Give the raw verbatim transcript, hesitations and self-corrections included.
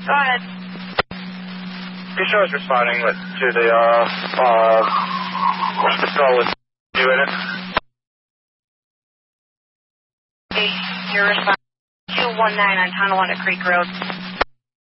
Go ahead. Your show is responding with, to the, uh, uh, patrol with you in it. Hey, you're responding two one nine on Tonawanda Creek Road.